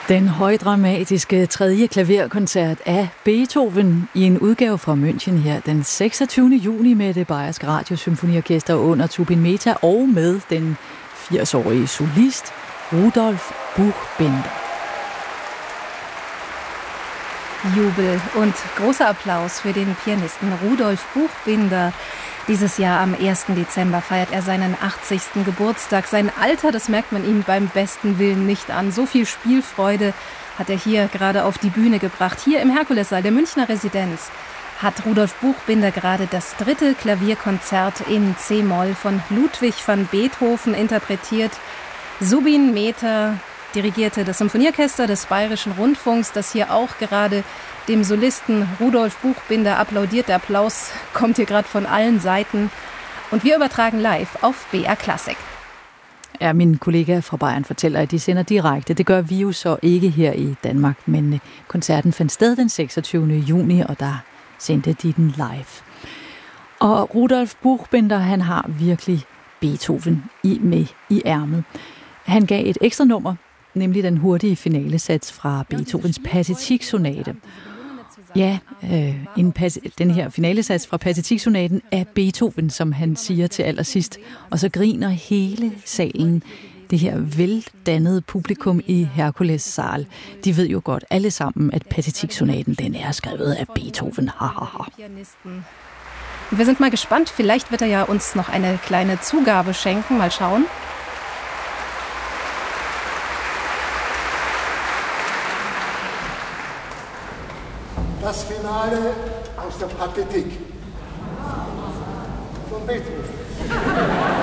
Den højdramatiske 3. klaverkoncert af Beethoven i en udgave fra München her den 26. juni med det Bayerske Radiosymfoniorkester under Tubin Mehta og med den 80-årige solist Rudolf Buchbinder. Jubel und großer Applaus für den Pianisten Rudolf Buchbinder. Dieses Jahr am 1. Dezember feiert er seinen 80. Geburtstag. Sein Alter, das merkt man ihm beim besten Willen nicht an. So viel Spielfreude hat er hier gerade auf die Bühne gebracht. Hier im Herkulessaal der Münchner Residenz hat Rudolf Buchbinder gerade das 3. Klavierkonzert in C-Moll von Ludwig van Beethoven interpretiert. Tubin Mehta dirigierte das Symphonieorchester des Bayerischen Rundfunks, das hier auch gerade dem Solisten Rudolf Buchbinder applaudiert. Der Applaus kommt hier gerade von allen Seiten. Und wir übertragen live auf BR Classic. Ja, min kollega fra Bayern fortæller, at de sender direkte. Det gør vi jo så ikke her i Danmark, men koncerten fandt sted den 26. juni, og der sendte de den live. Og Rudolf Buchbinder, han har virkelig Beethoven med i ærmet. Han gav et ekstra nummer, nemlig den hurtige finalesats fra Beethovens Pathetique-sonate. Ja, den her finalesats fra Pathetique-sonaten af Beethoven, som han siger til allersidst. Og så griner hele salen, det her veldannede publikum i Herkulessaal. De ved jo godt alle sammen, at Pathetique-sonaten, den er skrevet af Beethoven. Wir sind mal gespannt, vielleicht wird er ja uns noch eine kleine Zugabe schenken. Mal schauen. Das Finale aus der Pathetique von Beethoven.